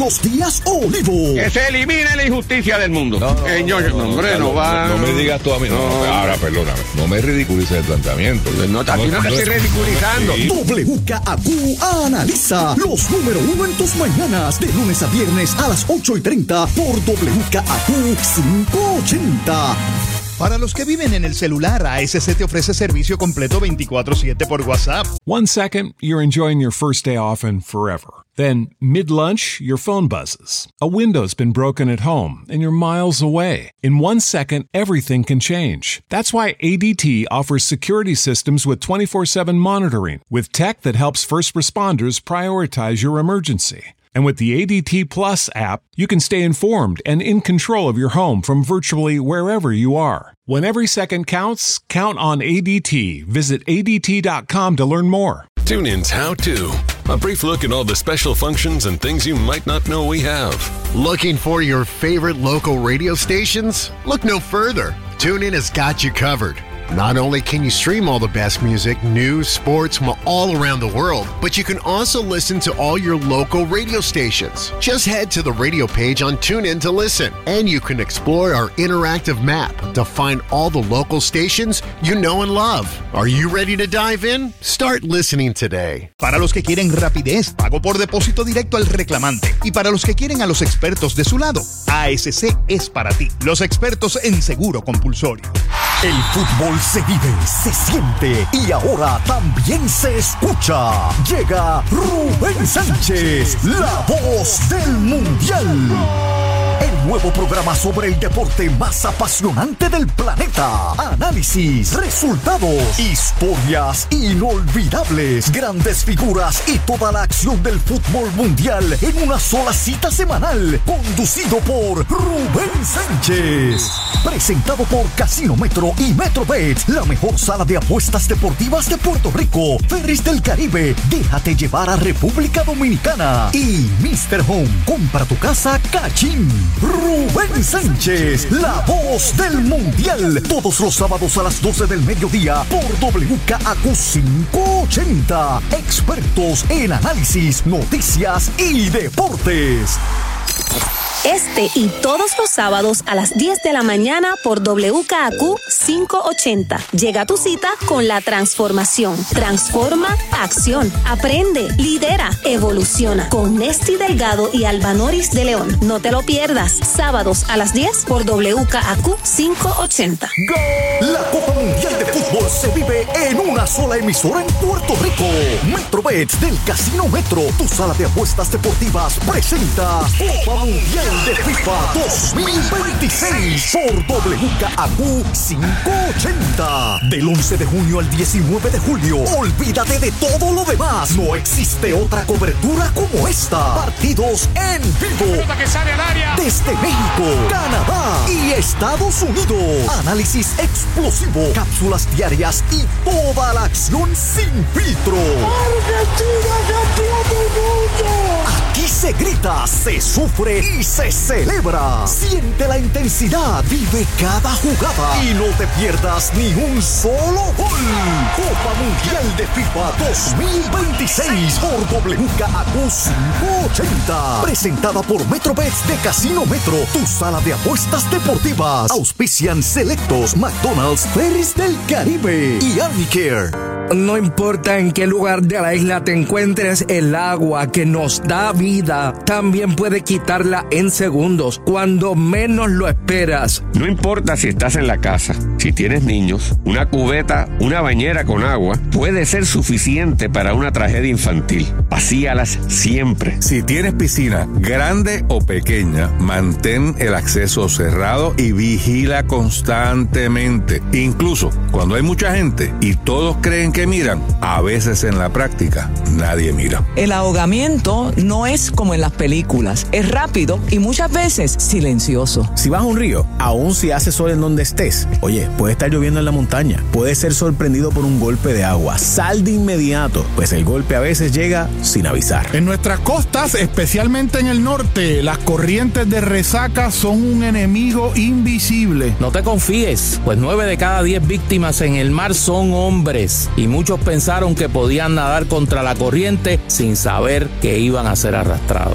Los días Olivo. Que se elimine la injusticia del mundo. No me digas tú a mí. Ahora, perdóname. No me ridiculices el planteamiento. No te estoy ridiculizando. Sí. WKAQ analiza los número 1 en tus mañanas. De lunes a viernes a las 8:30 por WKAQ 580. Para los que viven en el celular, ASC te ofrece servicio completo 24/7 por WhatsApp. 1 second, you're enjoying your first day off and forever. Then, mid-lunch, your phone buzzes. A window's been broken at home and you're miles away. In 1 second, everything can change. That's why ADT offers security systems with 24/7 monitoring, with tech that helps first responders prioritize your emergency. And with the ADT Plus app, you can stay informed and in control of your home from virtually wherever you are. When every second counts, count on ADT. Visit ADT.com to learn more. TuneIn's How To. A brief look at all the special functions and things you might not know we have. Looking for your favorite local radio stations? Look no further. TuneIn has got you covered. Not only can you stream all the best music, news, sports from all around the world, but you can also listen to all your local radio stations. Just head to the radio page on TuneIn to listen, and you can explore our interactive map to find all the local stations you know and love. Are you ready to dive in? Start listening today. Para los que quieren rapidez, pago por depósito directo al reclamante. Y para los que quieren a los expertos de su lado, ASC es para ti. Los expertos en seguro compulsorio. El fútbol se vive, se siente y ahora también se escucha. Llega Rubén Sánchez, la voz del Mundial. El nuevo programa sobre el deporte más apasionante del planeta. Análisis, resultados, historias inolvidables, grandes figuras y toda la acción del fútbol mundial en una sola cita semanal. Conducido por Rubén Sánchez. Presentado por Casino Metro y MetroBet, la mejor sala de apuestas deportivas de Puerto Rico. Ferris del Caribe, déjate llevar a República Dominicana. Y Mr. Home, compra tu casa Cachín. Rubén Sánchez, la voz del Mundial. Todos los sábados a las 12 del mediodía por WKAQ 580. Expertos en análisis, noticias y deportes. Este y todos los sábados a las 10 de la mañana por WKAQ 580. Llega a tu cita con la transformación. Transforma acción. Aprende, lidera, evoluciona. Con Nesti Delgado y Albanoris de León. No te lo pierdas. Sábados a las 10 por WKAQ 580. ¡Gol! La Copa Mundial de Fútbol se vive en una sola emisora en Puerto Rico. MetroBet del Casino Metro, tu sala de apuestas deportivas, presenta Copa Mundial de FIFA 2026 por WKAQ 580. Del 11 de junio al 19 de julio. Olvídate de todo lo demás. No existe otra cobertura como esta. Partidos en vivo. Desde México, Canadá y Estados Unidos. Análisis explosivo, cápsulas diarias y toda la acción sin filtro. ¡Argentina, campeón del mundo! Aquí se grita, se sufre y se celebra. Siente la intensidad, vive cada jugada y no te pierdas ni un solo gol. Copa Mundial de FIFA 2026 por WKAQ 580. Presentada por MetroBets de Casino Metro, tu sala de apuestas deportivas. Auspician Selectos, McDonald's, Ferris del Caribe y Arnicare. No importa en qué lugar de la isla te encuentres, el agua que nos da vida también puede quitarla en segundos, cuando menos lo esperas. No importa si estás en la casa, si tienes niños, una cubeta, una bañera con agua puede ser suficiente para una tragedia infantil. Vacíalas siempre. Si tienes piscina, grande o pequeña, mantén el acceso cerrado y vigila constantemente. Incluso cuando hay mucha gente y todos creen que miran, a veces en la práctica nadie mira. El ahogamiento no es como en las películas. Es rápido y muchas veces silencioso. Si vas a un río, aun si hace sol en donde estés, oye, puede estar lloviendo en la montaña, puedes ser sorprendido por un golpe de agua. Sal de inmediato, pues el golpe a veces llega sin avisar. En nuestras costas, especialmente en el norte, las corrientes de resaca son un enemigo invisible. No te confíes, pues 9 de cada 10 víctimas en el mar son hombres. Y muchos pensaron que podían nadar contra la corriente sin saber que iban a ser arrastrados.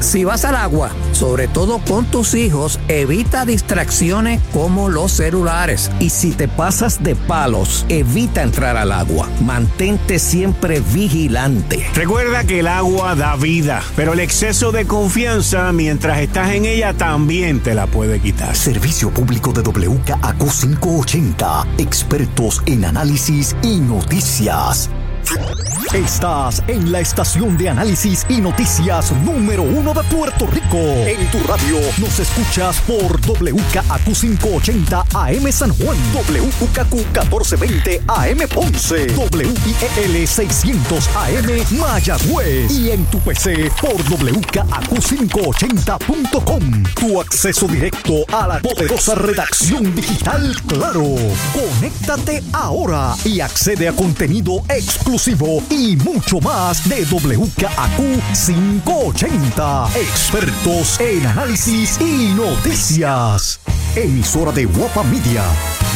Si vas al agua, sobre todo con tus hijos, evita distracciones como los celulares. Y si te pasas de palos, evita entrar al agua. Mantente siempre vigilante. Recuerda que el agua da vida, pero el exceso de confianza mientras estás en ella también te la puede quitar. Servicio público de WKAQ 580. Expertos en análisis y noticias. Estás en la estación de análisis y noticias número 1 de Puerto Rico. En tu radio nos escuchas por WKAQ 580 AM San Juan, WKAQ 1420 AM Ponce, WIEL 600 AM Mayagüez y en tu PC por WKAQ580.com. Tu acceso directo a la poderosa redacción digital Claro. Conéctate ahora y accede a contenido exclusivo y mucho más de WKAQ 580. Expertos en análisis y noticias. Emisora de Guapa Media.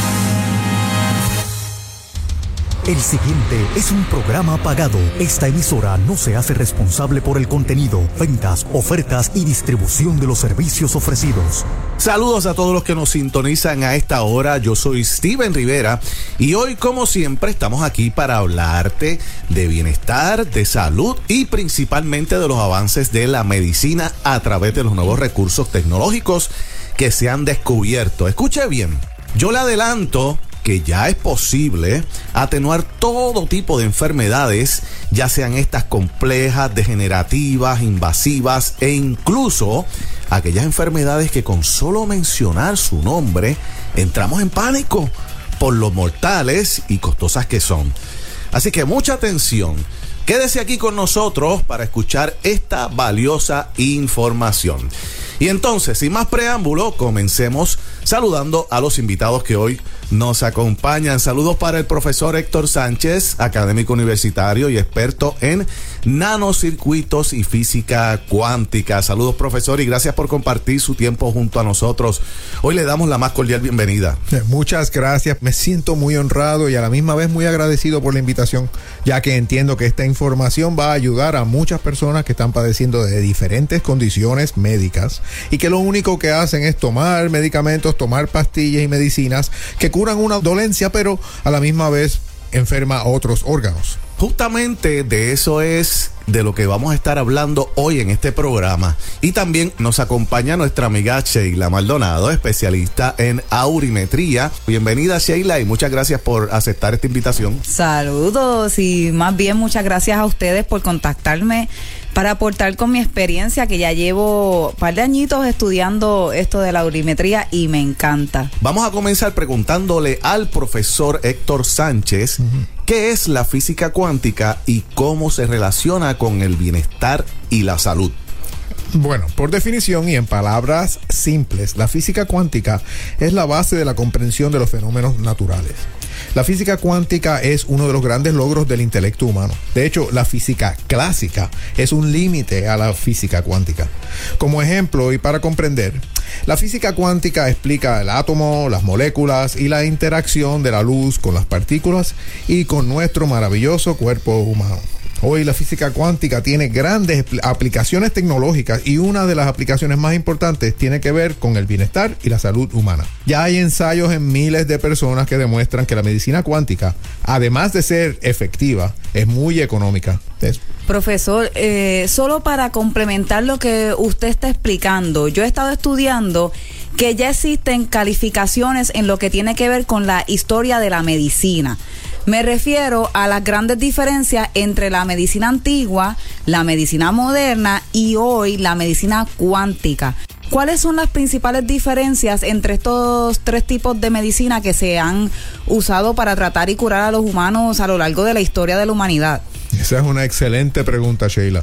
El siguiente es un programa pagado. Esta emisora no se hace responsable por el contenido, ventas, ofertas y distribución de los servicios ofrecidos. Saludos a todos los que nos sintonizan a esta hora. Yo soy Steven Rivera y hoy, como siempre, estamos aquí para hablarte de bienestar, de salud y principalmente de los avances de la medicina a través de los nuevos recursos tecnológicos que se han descubierto. Escuche bien, yo le adelanto que ya es posible atenuar todo tipo de enfermedades, ya sean estas complejas, degenerativas, invasivas e incluso aquellas enfermedades que con solo mencionar su nombre entramos en pánico por lo mortales y costosas que son. Así que mucha atención. Quédese aquí con nosotros para escuchar esta valiosa información. Y entonces, sin más preámbulo, comencemos saludando a los invitados que hoy nos acompañan. Saludos para el profesor Héctor Sánchez, académico universitario y experto en nanocircuitos y física cuántica. Saludos, profesor, y gracias por compartir su tiempo junto a nosotros. Hoy le damos la más cordial bienvenida. Muchas gracias. Me siento muy honrado y a la misma vez muy agradecido por la invitación, ya que entiendo que esta información va a ayudar a muchas personas que están padeciendo de diferentes condiciones médicas y que lo único que hacen es tomar medicamentos, tomar pastillas y medicinas que curan una dolencia, pero a la misma vez enferma a otros órganos. Justamente de eso es de lo que vamos a estar hablando hoy en este programa. Y también nos acompaña nuestra amiga Sheila Maldonado, especialista en aurimetría. Bienvenida, Sheila, y muchas gracias por aceptar esta invitación. Saludos, y más bien muchas gracias a ustedes por contactarme para aportar con mi experiencia, que ya llevo un par de añitos estudiando esto de la aurimetría y me encanta. Vamos a comenzar preguntándole al profesor Héctor Sánchez qué es la física cuántica y cómo se relaciona con el bienestar y la salud. Bueno, por definición y en palabras simples, la física cuántica es la base de la comprensión de los fenómenos naturales. La física cuántica es uno de los grandes logros del intelecto humano. De hecho, la física clásica es un límite a la física cuántica. Como ejemplo y para comprender, la física cuántica explica el átomo, las moléculas y la interacción de la luz con las partículas y con nuestro maravilloso cuerpo humano. Hoy la física cuántica tiene grandes aplicaciones tecnológicas y una de las aplicaciones más importantes tiene que ver con el bienestar y la salud humana. Ya hay ensayos en miles de personas que demuestran que la medicina cuántica, además de ser efectiva, es muy económica. Profesor, solo para complementar lo que usted está explicando, yo he estado estudiando que ya existen calificaciones en lo que tiene que ver con la historia de la medicina. Me refiero a las grandes diferencias entre la medicina antigua, la medicina moderna y hoy la medicina cuántica. ¿Cuáles son las principales diferencias entre estos tres tipos de medicina que se han usado para tratar y curar a los humanos a lo largo de la historia de la humanidad? Esa es una excelente pregunta, Sheila.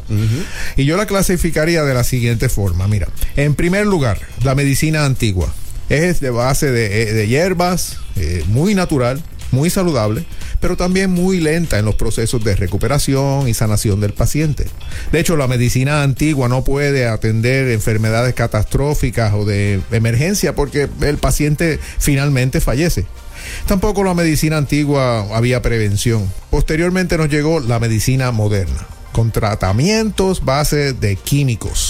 Y yo la clasificaría de la siguiente forma. Mira, en primer lugar, la medicina antigua es de base de hierbas, muy natural, muy saludable, pero también muy lenta en los procesos de recuperación y sanación del paciente. De hecho, la medicina antigua no puede atender enfermedades catastróficas o de emergencia porque el paciente finalmente fallece. Tampoco en la medicina antigua había prevención. Posteriormente nos llegó la medicina moderna, con tratamientos base de químicos,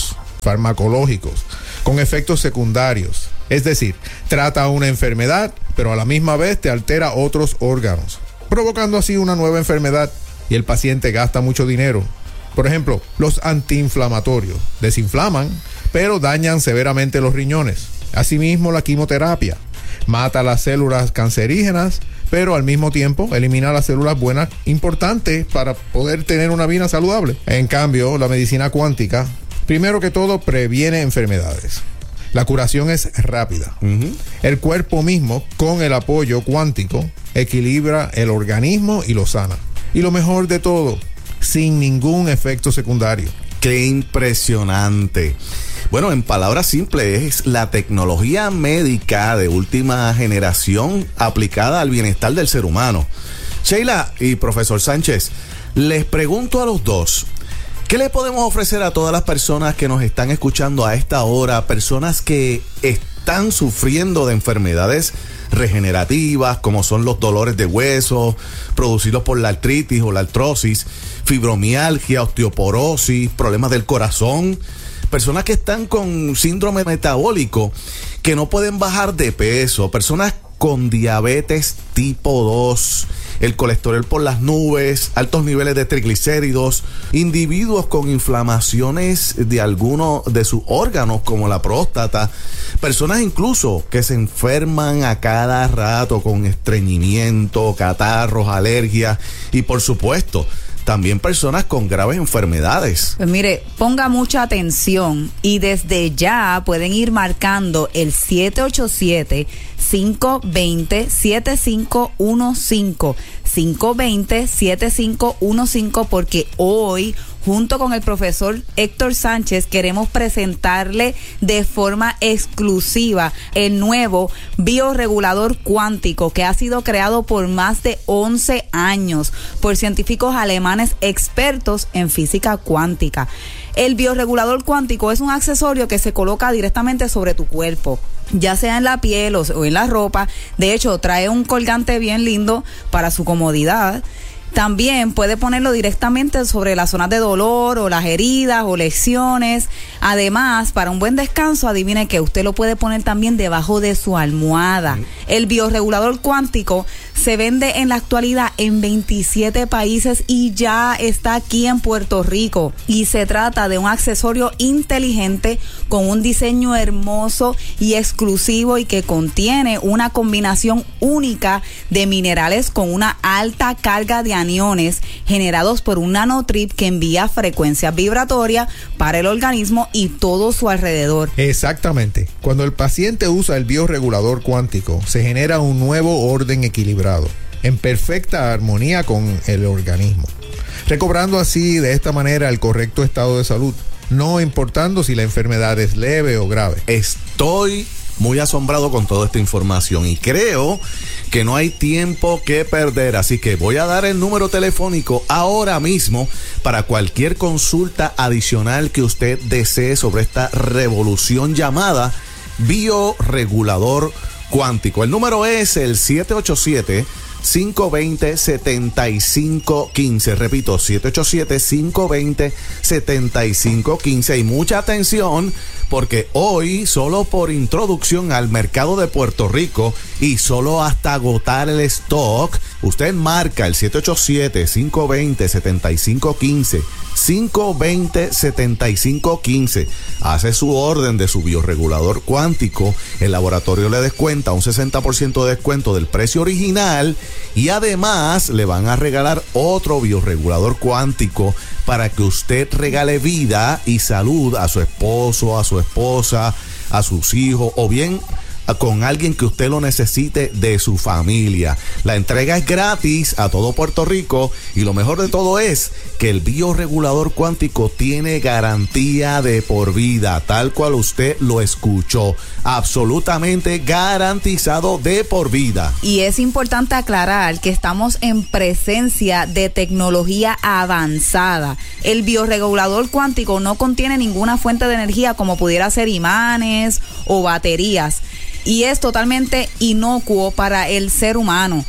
farmacológicos, con efectos secundarios. Es decir, trata una enfermedad, pero a la misma vez te altera otros órganos, provocando así una nueva enfermedad y el paciente gasta mucho dinero. Por ejemplo, los antiinflamatorios desinflaman, pero dañan severamente los riñones. Asimismo, la quimioterapia mata las células cancerígenas, pero al mismo tiempo elimina las células buenas, importantes para poder tener una vida saludable. En cambio, la medicina cuántica, primero que todo, previene enfermedades. La curación es rápida. El cuerpo mismo, con el apoyo cuántico, equilibra el organismo y lo sana. Y lo mejor de todo, sin ningún efecto secundario. ¡Qué impresionante! Bueno, en palabras simples, es la tecnología médica de última generación aplicada al bienestar del ser humano. Sheila y profesor Sánchez, les pregunto a los dos, ¿qué le podemos ofrecer a todas las personas que nos están escuchando a esta hora? Personas que están sufriendo de enfermedades regenerativas, como son los dolores de huesos producidos por la artritis o la artrosis, fibromialgia, osteoporosis, problemas del corazón, personas que están con síndrome metabólico, que no pueden bajar de peso, personas con diabetes tipo 2, el colesterol por las nubes, altos niveles de triglicéridos, individuos con inflamaciones de alguno de sus órganos como la próstata, personas incluso que se enferman a cada rato con estreñimiento, catarros, alergias y por supuesto también personas con graves enfermedades. Pues mire, ponga mucha atención y desde ya pueden ir marcando el 787-520-7515. 520-7515 porque hoy, junto con el profesor Héctor Sánchez, queremos presentarle de forma exclusiva el nuevo bioregulador cuántico que ha sido creado por más de 11 años por científicos alemanes expertos en física cuántica. El bioregulador cuántico es un accesorio que se coloca directamente sobre tu cuerpo, ya sea en la piel o en la ropa. De hecho, trae un colgante bien lindo para su comodidad. También puede ponerlo directamente sobre las zonas de dolor o las heridas o lesiones. Además, para un buen descanso, adivine que usted lo puede poner también debajo de su almohada. El bioregulador cuántico se vende en la actualidad en 27 países y ya está aquí en Puerto Rico. Y se trata de un accesorio inteligente con un diseño hermoso y exclusivo y que contiene una combinación única de minerales con una alta carga de aniones generados por un nanotrip que envía frecuencias vibratorias para el organismo y todo su alrededor. Exactamente. Cuando el paciente usa el bioregulador cuántico, se genera un nuevo orden equilibrado, en perfecta armonía con el organismo, recobrando así de esta manera el correcto estado de salud, no importando si la enfermedad es leve o grave. Estoy muy asombrado con toda esta información y creo que no hay tiempo que perder, así que voy a dar el número telefónico ahora mismo para cualquier consulta adicional que usted desee sobre esta revolución llamada bioregulador cuántico. El número es el 787-520-7515. Repito, 787-520-7515. Y mucha atención, porque hoy, solo por introducción al mercado de Puerto Rico y solo hasta agotar el stock, usted marca el 787-520-7515. 520-7515. Hace su orden de su bioregulador cuántico. El laboratorio le descuenta un 60% de descuento del precio original y además le van a regalar otro bioregulador cuántico para que usted regale vida y salud a su esposo, a su esposa, a sus hijos o bien con alguien que usted lo necesite de su familia. La entrega es gratis a todo Puerto Rico y lo mejor de todo es que el bioregulador cuántico tiene garantía de por vida, tal cual usted lo escuchó, absolutamente garantizado de por vida. Y es importante aclarar que estamos en presencia de tecnología avanzada. El bioregulador cuántico no contiene ninguna fuente de energía como pudiera ser imanes o baterías. Y es totalmente inocuo para el ser humano.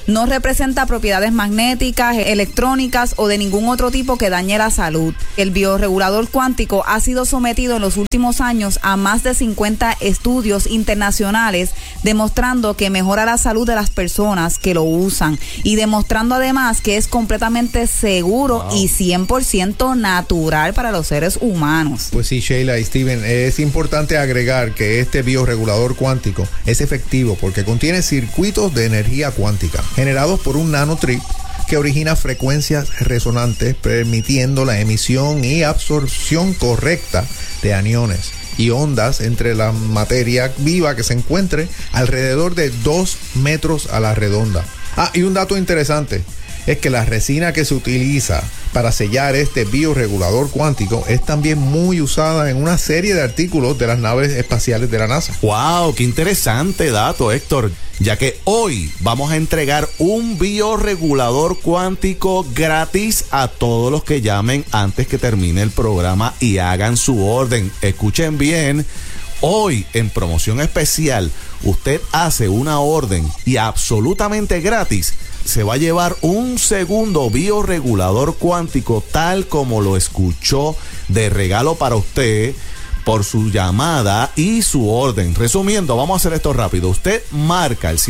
no representa propiedades magnéticas, electrónicas o de ningún otro tipo que dañe la salud. El bioregulador cuántico ha sido sometido en los últimos años a más de 50 estudios internacionales, demostrando que mejora la salud de las personas que lo usan y demostrando además que es completamente seguro y 100% natural para los seres humanos. Pues sí, Sheila y Steven, es importante agregar que este bioregulador cuántico es efectivo porque contiene circuitos de energía cuántica generados por un nanotrip que origina frecuencias resonantes, permitiendo la emisión y absorción correcta de aniones y ondas entre la materia viva que se encuentre alrededor de 2 metros a la redonda. Y un dato interesante es que la resina que se utiliza para sellar este bioregulador cuántico es también muy usada en una serie de artículos de las naves espaciales de la NASA. ¡Wow! ¡Qué interesante dato, Héctor! Ya que hoy vamos a entregar un bioregulador cuántico gratis a todos los que llamen antes que termine el programa y hagan su orden. Escuchen bien. Hoy, en promoción especial, usted hace una orden y absolutamente gratis se va a llevar un segundo bioregulador cuántico tal como lo escuchó, de regalo para usted por su llamada y su orden. Resumiendo, vamos a hacer esto rápido. Usted marca el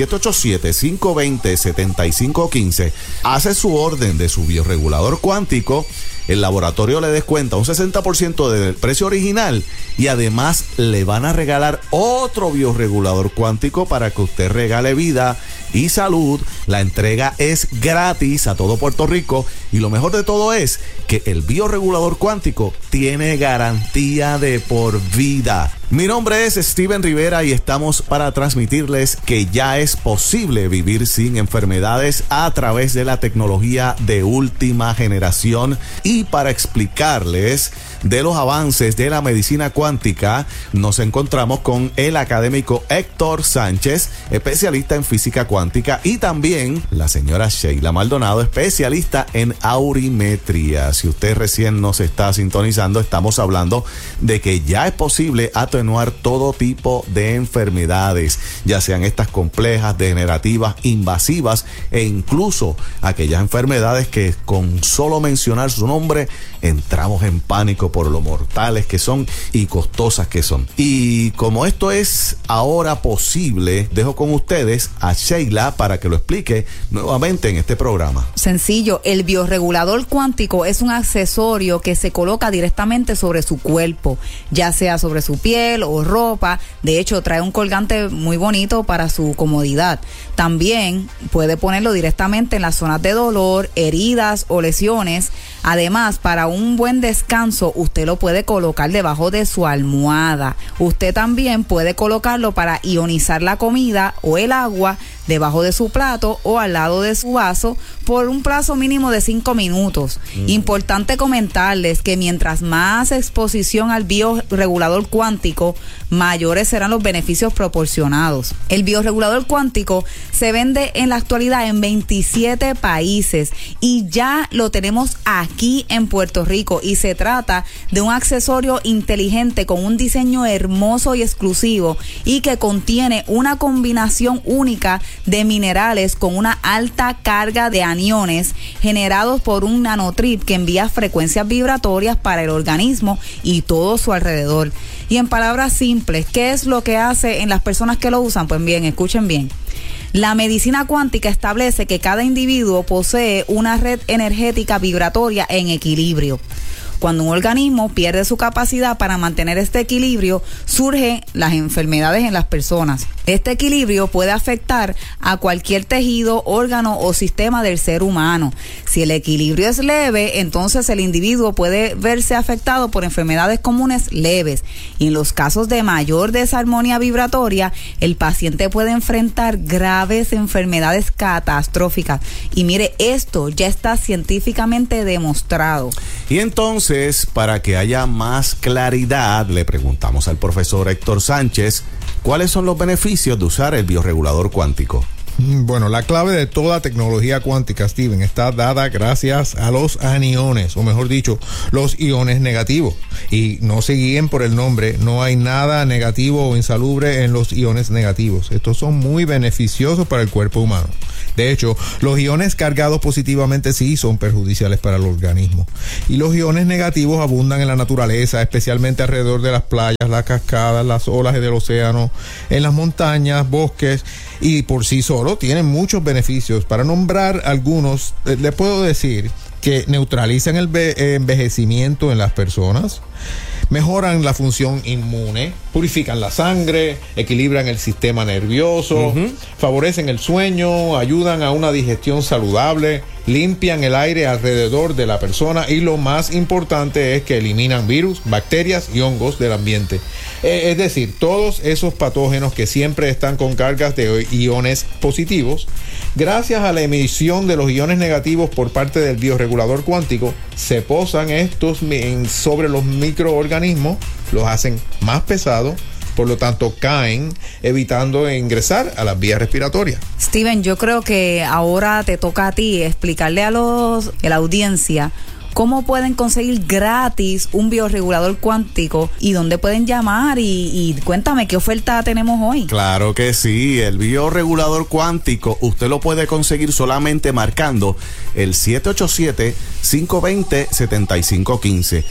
787-520-7515, hace su orden de su bioregulador cuántico, el laboratorio le descuenta un 60% del precio original y además le van a regalar otro bioregulador cuántico para que usted regale vida y salud. La entrega es gratis a todo Puerto Rico y lo mejor de todo es que el bioregulador cuántico tiene garantía de por vida. Mi nombre es Steven Rivera y estamos para transmitirles que ya es posible vivir sin enfermedades a través de la tecnología de última generación, y para explicarles de los avances de la medicina cuántica nos encontramos con el académico Héctor Sánchez, especialista en física cuántica, y también la señora Sheila Maldonado, especialista en aurimetría. Si usted recién nos está sintonizando, estamos hablando de que ya es posible atenuar todo tipo de enfermedades, ya sean estas complejas, degenerativas, invasivas e incluso aquellas enfermedades que con solo mencionar su nombre entramos en pánico por lo mortales que son y costosas que son. Y como esto es ahora posible, dejo con ustedes a Sheila para que lo explique nuevamente en este programa. Sencillo, el bioregulador cuántico es un accesorio que se coloca directamente sobre su cuerpo, ya sea sobre su piel o ropa. De hecho, trae un colgante muy bonito para su comodidad. También puede ponerlo directamente en las zonas de dolor, heridas o lesiones. Además, para un buen descanso, usted lo puede colocar debajo de su almohada. Usted también puede colocarlo para ionizar la comida o el agua debajo de su plato o al lado de su vaso por un plazo mínimo de 5 minutos. Importante comentarles que mientras más exposición al bioregulador cuántico, mayores serán los beneficios proporcionados. El bioregulador cuántico se vende en la actualidad en 27 países y ya lo tenemos aquí en Puerto Rico, y se trata de un accesorio inteligente con un diseño hermoso y exclusivo y que contiene una combinación única de minerales con una alta carga de aniones generados por un nanotrip que envía frecuencias vibratorias para el organismo y todo su alrededor. Y en palabras simples, ¿qué es lo que hace en las personas que lo usan? Pues bien, escuchen bien. La medicina cuántica establece que cada individuo posee una red energética vibratoria en equilibrio. Cuando un organismo pierde su capacidad para mantener este equilibrio, surgen las enfermedades en las personas. Este equilibrio puede afectar a cualquier tejido, órgano o sistema del ser humano. Si el equilibrio es leve, entonces el individuo puede verse afectado por enfermedades comunes leves. Y en los casos de mayor desarmonía vibratoria, el paciente puede enfrentar graves enfermedades catastróficas. Y mire, esto ya está científicamente demostrado. Y entonces, para que haya más claridad, le preguntamos al profesor Héctor Sánchez, ¿cuáles son los beneficios de usar el bioregulador cuántico? Bueno, la clave de toda tecnología cuántica, Steven, está dada gracias a los aniones, o mejor dicho, los iones negativos. Y no se guíen por el nombre, no hay nada negativo o insalubre en los iones negativos. Estos son muy beneficiosos para el cuerpo humano. De hecho, los iones cargados positivamente sí son perjudiciales para el organismo. Y los iones negativos abundan en la naturaleza, especialmente alrededor de las playas, las cascadas, las olas del océano, en las montañas, bosques, y por sí solo tienen muchos beneficios. Para nombrar algunos, le puedo decir que neutralizan el envejecimiento en las personas, mejoran la función inmune, purifican la sangre, equilibran el sistema nervioso, favorecen el sueño, ayudan a una digestión saludable, limpian el aire alrededor de la persona y lo más importante es que eliminan virus, bacterias y hongos del ambiente. Es decir, todos esos patógenos que siempre están con cargas de iones positivos, gracias a la emisión de los iones negativos por parte del bioregulador cuántico, se posan estos sobre los microorganismos, los hacen más pesados, por lo tanto caen, evitando ingresar a las vías respiratorias. Steven, yo creo que ahora te toca a ti explicarle a la audiencia cómo pueden conseguir gratis un bioregulador cuántico y dónde pueden llamar y cuéntame qué oferta tenemos hoy. Claro que sí, el bioregulador cuántico usted lo puede conseguir solamente marcando el 787-520-7515.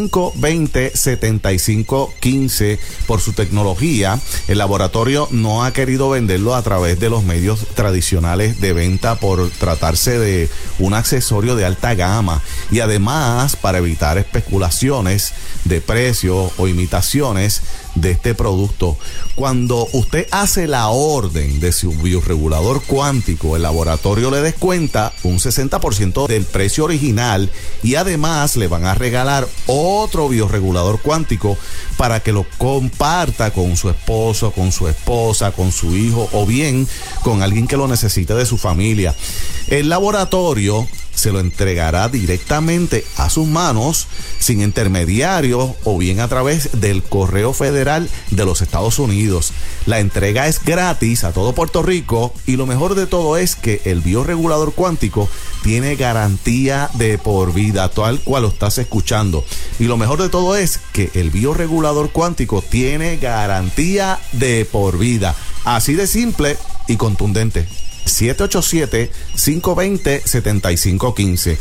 520-7515. Por su tecnología, el laboratorio no ha querido venderlo a través de los medios tradicionales de venta por tratarse de un accesorio de alta gama y además para evitar especulaciones de precio o imitaciones de este producto. Cuando usted hace la orden de su bioregulador cuántico, el laboratorio le descuenta un 60% del precio original y además le van a regalar otro bioregulador cuántico para que lo comparta con su esposo, con su esposa, con su hijo o bien con alguien que lo necesite de su familia. El laboratorio se lo entregará directamente a sus manos sin intermediarios o bien a través del correo federal de los Estados Unidos. La entrega es gratis a todo Puerto Rico y lo mejor de todo es que el bioregulador cuántico tiene garantía de por vida, tal cual lo estás escuchando. Y lo mejor de todo es que el bioregulador cuántico tiene garantía de por vida. Así de simple y contundente. 787-520-7515.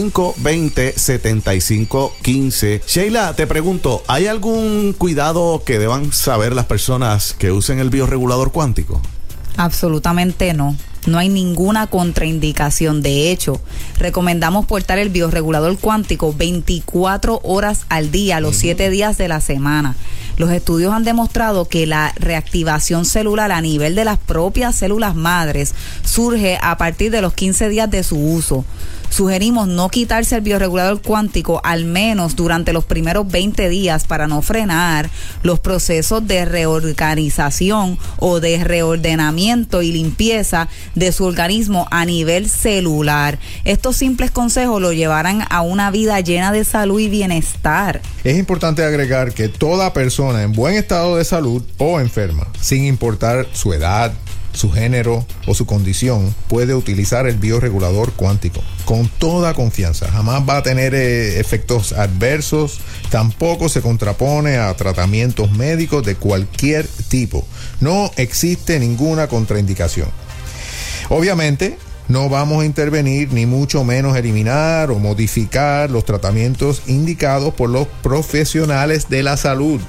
520-7515. Sheila, te pregunto, ¿hay algún cuidado que deban saber las personas que usen el bioregulador cuántico? Absolutamente no. No hay ninguna contraindicación. De hecho, recomendamos portar el bioregulador cuántico 24 horas al día, los 7 días de la semana. Los estudios han demostrado que la reactivación celular a nivel de las propias células madres surge a partir de los 15 días de su uso. Sugerimos no quitarse el bioregulador cuántico al menos durante los primeros 20 días para no frenar los procesos de reorganización o de reordenamiento y limpieza de su organismo a nivel celular. Estos simples consejos lo llevarán a una vida llena de salud y bienestar. Es importante agregar que toda persona en buen estado de salud o enferma, sin importar su edad, su género o su condición, puede utilizar el bioregulador cuántico con toda confianza. Jamás va a tener efectos adversos, tampoco se contrapone a tratamientos médicos de cualquier tipo. No existe ninguna contraindicación. Obviamente, no vamos a intervenir ni mucho menos eliminar o modificar los tratamientos indicados por los profesionales de la salud.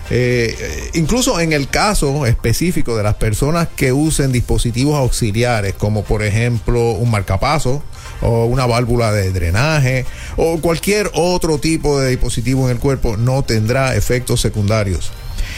Incluso en el caso específico de las personas que usen dispositivos auxiliares como por ejemplo un marcapaso o una válvula de drenaje o cualquier otro tipo de dispositivo en el cuerpo, no tendrá efectos secundarios.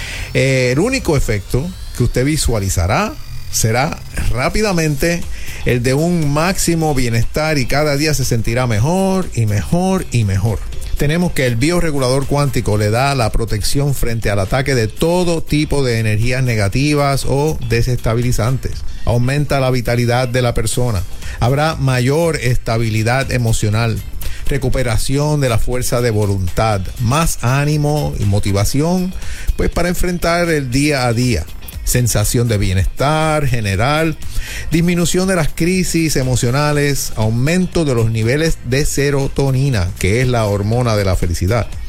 El único efecto que usted visualizará será rápidamente el de un máximo bienestar y cada día se sentirá mejor y mejor y mejor. Tenemos que el bioregulador cuántico le da la protección frente al ataque de todo tipo de energías negativas o desestabilizantes. Aumenta la vitalidad de la persona. Habrá mayor estabilidad emocional, recuperación de la fuerza de voluntad, más ánimo y motivación, pues para enfrentar el día a día. Sensación de bienestar general, disminución de las crisis emocionales, aumento de los niveles de serotonina, que es la hormona de la felicidad.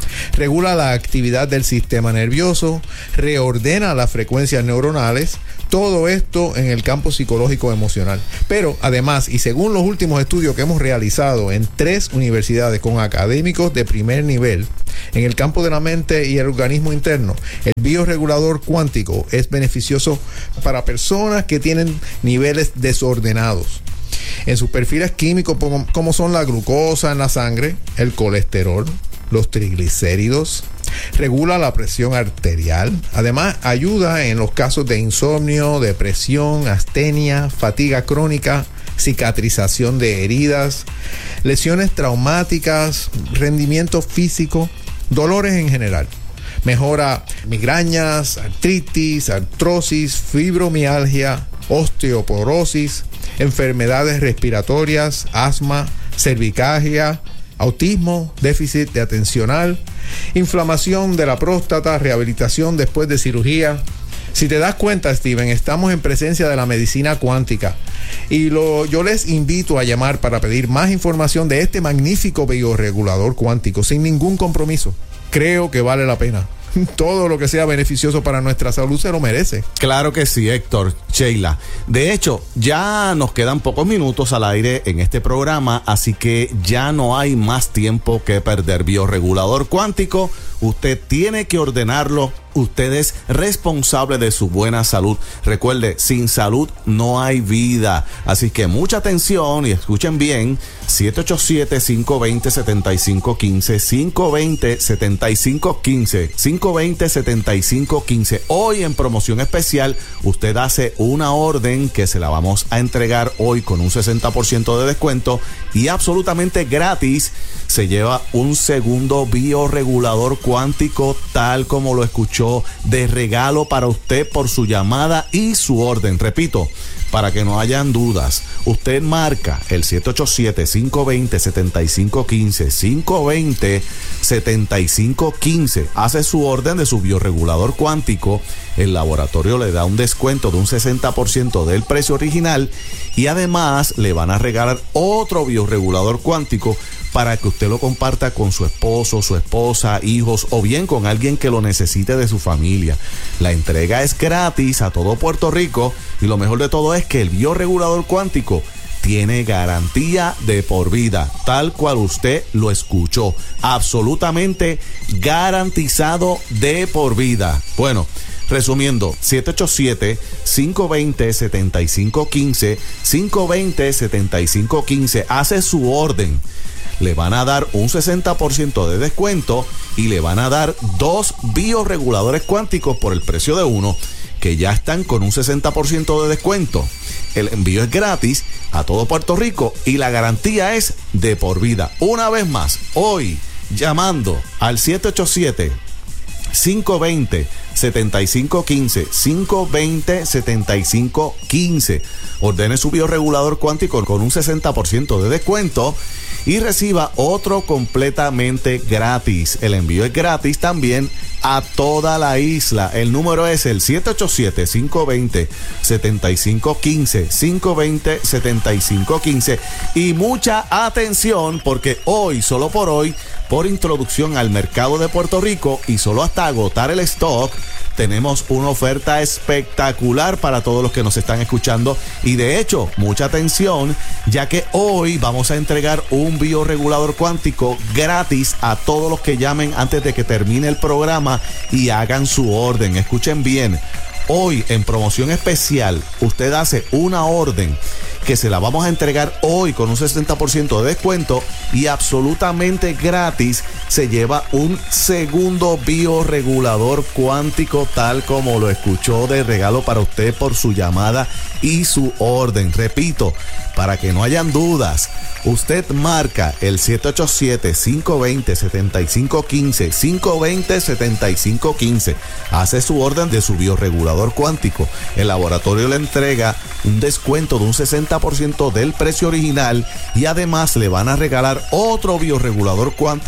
regula la actividad del sistema nervioso, reordena las frecuencias neuronales, todo esto en el campo psicológico emocional. Pero además, y según los últimos estudios que hemos realizado en 3 universidades con académicos de primer nivel, en el campo de la mente y el organismo interno, el bioregulador cuántico es beneficioso para personas que tienen niveles desordenados en sus perfiles químicos, como son la glucosa en la sangre, el colesterol, los triglicéridos. Regula la presión arterial. Además, ayuda en los casos de insomnio, depresión, astenia, fatiga crónica, cicatrización de heridas, lesiones traumáticas, rendimiento físico, dolores en general. Mejora migrañas, artritis, artrosis, fibromialgia, osteoporosis, enfermedades respiratorias, asma, cervicagia, autismo, déficit de atencional, inflamación de la próstata, rehabilitación después de cirugía. Si te das cuenta, Steven, estamos en presencia de la medicina cuántica y yo les invito a llamar para pedir más información de este magnífico bioregulador cuántico sin ningún compromiso. Creo que vale la pena. Todo lo que sea beneficioso para nuestra salud se lo merece. Claro que sí, Héctor, Sheila. De hecho, ya nos quedan pocos minutos al aire en este programa, así que ya no hay más tiempo que perder. Bioregulador cuántico, usted tiene que ordenarlo. Usted es responsable de su buena salud. Recuerde, sin salud no hay vida. Así que mucha atención y escuchen bien. 787-520-7515, 520-7515, 520-7515. Hoy en promoción especial, usted hace una orden que se la vamos a entregar hoy con un 60% de descuento y absolutamente gratis. Se lleva un segundo bioregulador cuántico tal como lo escuchó, de regalo para usted por su llamada y su orden. Repito, para que no hayan dudas, usted marca el 787-520-7515, 520-7515, hace su orden de su bioregulador cuántico, el laboratorio le da un descuento de un 60% del precio original y además le van a regalar otro bioregulador cuántico para que usted lo comparta con su esposo, su esposa, hijos o bien con alguien que lo necesite de su familia. La entrega es gratis a todo Puerto Rico y lo mejor de todo es que el bioregulador cuántico tiene garantía de por vida, tal cual usted lo escuchó, absolutamente garantizado de por vida. Bueno, resumiendo, 787-520-7515, 520-7515, hace su orden. Le van a dar un 60% de descuento y le van a dar 2 bioreguladores cuánticos por el precio de uno, que ya están con un 60% de descuento. El envío es gratis a todo Puerto Rico y la garantía es de por vida. Una vez más, hoy llamando al 787-520-7515, 520-7515. Ordene su bioregulador cuántico con un 60% de descuento y reciba otro completamente gratis. El envío es gratis también a toda la isla. El número es el 787-520-7515, 520-7515. Y mucha atención porque hoy, solo por hoy, por introducción al mercado de Puerto Rico y solo hasta agotar el stock, tenemos una oferta espectacular para todos los que nos están escuchando y de hecho, mucha atención, ya que hoy vamos a entregar un bioregulador cuántico gratis a todos los que llamen antes de que termine el programa y hagan su orden. Escuchen bien, hoy en promoción especial, usted hace una orden que se la vamos a entregar hoy con un 60% de descuento y absolutamente gratis se lleva un segundo bioregulador cuántico tal como lo escuchó, de regalo para usted por su llamada y su orden. Repito, para que no hayan dudas, usted marca el 787-520-7515, 520-7515, hace su orden de su bioregulador cuántico. El laboratorio le entrega un descuento de un 60% del precio original y además le van a regalar otro bioregulador cuántico para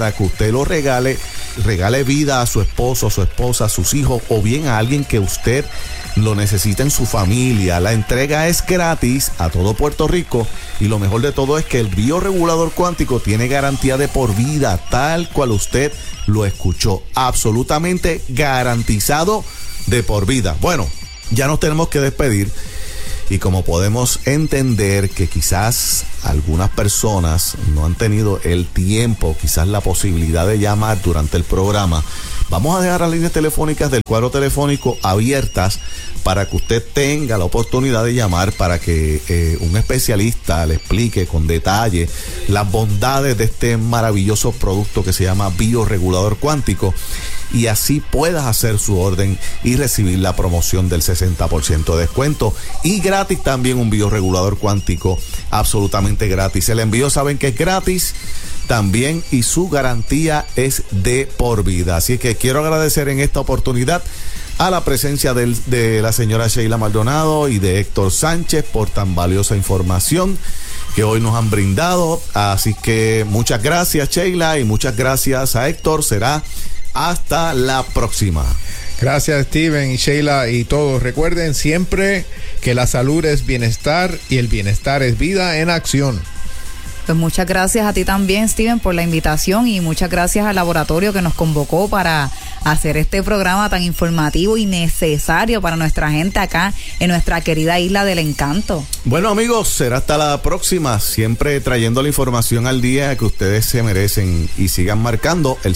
para que usted lo regale vida a su esposo, a su esposa, a sus hijos o bien a alguien que usted lo necesita en su familia. La entrega es gratis a todo Puerto Rico y lo mejor de todo es que el bioregulador cuántico tiene garantía de por vida, tal cual usted lo escuchó, absolutamente garantizado de por vida. Bueno, ya nos tenemos que despedir y como podemos entender que quizás algunas personas no han tenido el tiempo, quizás la posibilidad de llamar durante el programa, vamos a dejar las líneas telefónicas del cuadro telefónico abiertas para que usted tenga la oportunidad de llamar para que un especialista le explique con detalle las bondades de este maravilloso producto que se llama bioregulador cuántico y así puedas hacer su orden y recibir la promoción del 60% de descuento y gratis también un bioregulador cuántico absolutamente gratis. El envío saben que es gratis también y su garantía es de por vida. Así que quiero agradecer en esta oportunidad a la presencia de la señora Sheila Maldonado y de Héctor Sánchez por tan valiosa información que hoy nos han brindado. Así que muchas gracias, Sheila, y muchas gracias a Héctor. Será hasta la próxima. Gracias, Steven y Sheila y todos. Recuerden siempre que la salud es bienestar y el bienestar es vida en acción. Pues muchas gracias a ti también, Steven, por la invitación y muchas gracias al laboratorio que nos convocó para hacer este programa tan informativo y necesario para nuestra gente acá en nuestra querida Isla del Encanto. Bueno, amigos, será hasta la próxima, siempre trayendo la información al día que ustedes se merecen y sigan marcando el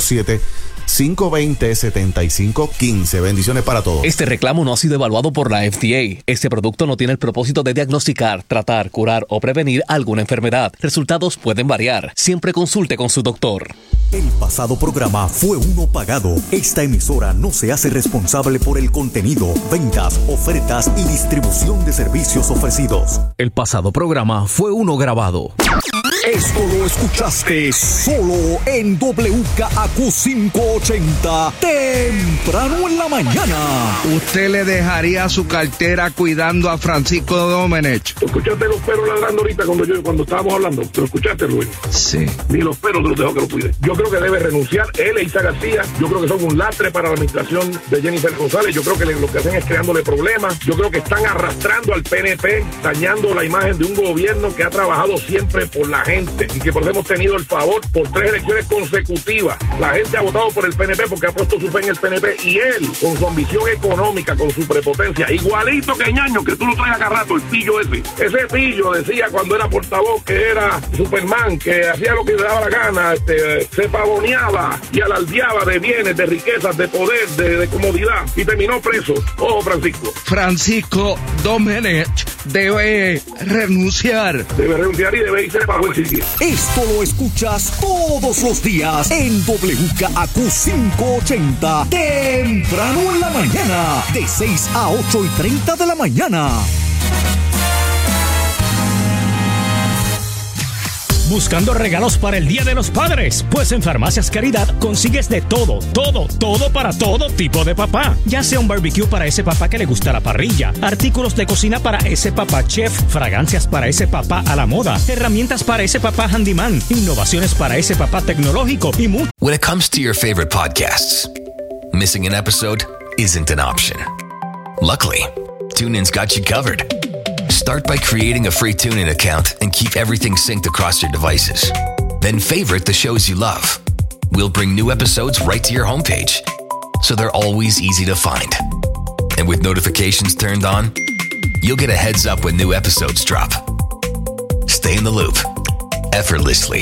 787-520-7515. Bendiciones para todos. Este reclamo no ha sido evaluado por la FDA. Este producto no tiene el propósito de diagnosticar, tratar, curar o prevenir alguna enfermedad. Resultados pueden variar. Siempre consulte con su doctor. El pasado programa fue uno pagado. Esta emisora no se hace responsable por el contenido, ventas, ofertas y distribución de servicios ofrecidos. El pasado programa fue uno grabado. Esto lo escuchaste solo en WKAQ 580, temprano en la mañana. ¿Usted le dejaría su cartera cuidando a Francisco Domenech? ¿Tú escuchaste los perros ladrando ahorita cuando estábamos hablando? ¿Te lo escuchaste, Luis? Sí. Ni los perros te los dejó que lo cuide. Yo creo que debe renunciar él e Isa García. Yo creo que son un lastre para la administración de Jennifer González. Yo creo que lo que hacen es creándole problemas. Yo creo que están arrastrando al PNP, dañando la imagen de un gobierno que ha trabajado siempre por la gente y que por eso hemos tenido el favor por 3 elecciones consecutivas. La gente ha votado por el PNP porque ha puesto su fe en el PNP y él, con su ambición económica, con su prepotencia, igualito que Ñaño, que tú lo traes acá rato, el pillo ese. Ese pillo decía cuando era portavoz que era Superman, que hacía lo que le daba la gana, se pavoneaba y alardeaba de bienes, de riquezas, de poder, de comodidad y terminó preso. Ojo, Francisco. Francisco Domenech debe renunciar. Debe renunciar y debe irse para buen sitio. Esto lo escuchas todos los días en WKAQ 580, temprano en la mañana, de 6 a 8:30 de la mañana. ¿Buscando regalos para el Día de los Padres? Pues en Farmacias Caridad consigues de todo para todo tipo de papá. Ya sea un barbecue para ese papá que le gusta la parrilla, artículos de cocina para ese papá chef, fragancias para ese papá a la moda, herramientas para ese papá handyman, innovaciones para ese papá tecnológico y mucho. When it comes to your favorite podcasts, missing an episode isn't an option. Luckily, TuneIn's got you covered. Start by creating a free TuneIn account and keep everything synced across your devices. Then favorite the shows you love. We'll bring new episodes right to your homepage, so they're always easy to find. And with notifications turned on, you'll get a heads up when new episodes drop. Stay in the loop, effortlessly.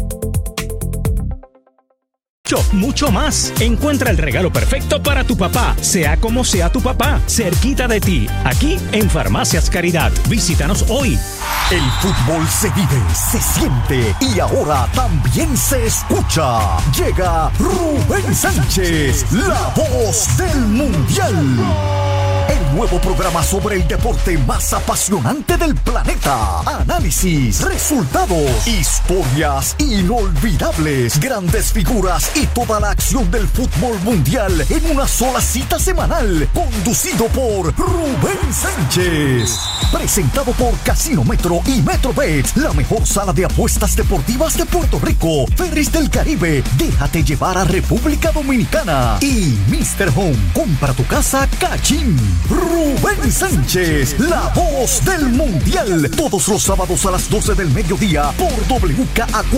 Mucho más. Encuentra el regalo perfecto para tu papá, sea como sea tu papá, cerquita de ti, aquí en Farmacias Caridad. Visítanos hoy. El fútbol se vive, se siente y ahora también se escucha. Llega Rubén Sánchez, la voz del Mundial. El nuevo programa sobre el deporte más apasionante del planeta. Análisis, resultados, historias inolvidables, grandes figuras y toda la acción del fútbol mundial en una sola cita semanal. Conducido por Rubén Sánchez. Presentado por Casino Metro y MetroBet, la mejor sala de apuestas deportivas de Puerto Rico. Ferris del Caribe, déjate llevar a República Dominicana. Y Mr. Home, compra tu casa Cachín. Rubén Sánchez, la voz del mundial. Todos los sábados a las 12 del mediodía por WKAQ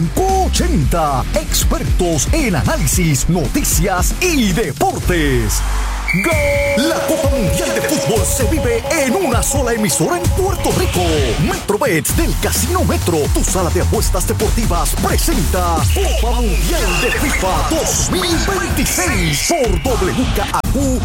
580. Expertos en análisis, noticias y deportes. ¡Gol! La Copa Mundial de Fútbol se vive en una sola emisora en Puerto Rico. MetroBet del Casino Metro, tu sala de apuestas deportivas, presenta Copa Mundial de FIFA 2026 por WKAQ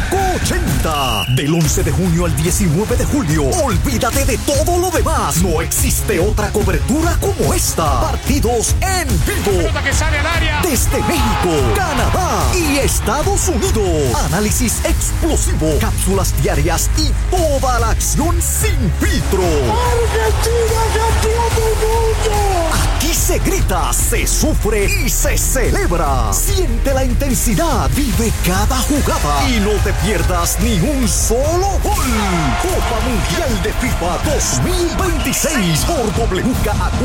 580. Del 11 de junio al 19 de julio. Olvídate de todo lo demás. No existe otra cobertura como esta. Partidos en vivo. Desde México, Canadá y Estados Unidos. Análisis explosivo, cápsulas diarias y toda la acción sin filtro. ¡Argentina, campeón del mundo! Aquí se grita, se sufre y se celebra. Siente la intensidad, vive cada jugada y no te pierdas ni un solo gol. Copa Mundial de FIFA 2026 por WKAQ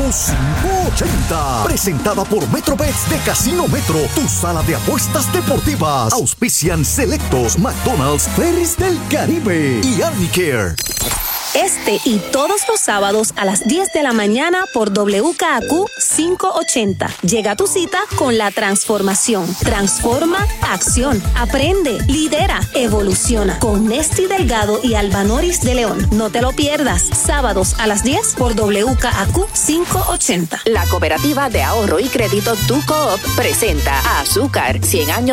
580. Presentada por MetroBet de Casino Metro, tu sala de apuestas deportivas. Auspician Selectos, McDonald's, Ferris del Caribe y Arnicare. Este y todos los sábados a las 10 de la mañana por WKAQ 580. Llega a tu cita con La Transformación. Transforma, acción, aprende, lidera, evoluciona. Con Nesty Delgado y Albanoris de León. No te lo pierdas. Sábados a las 10 por WKAQ 580. La Cooperativa de Ahorro y Crédito Tu Coop presenta a Azúcar 100 años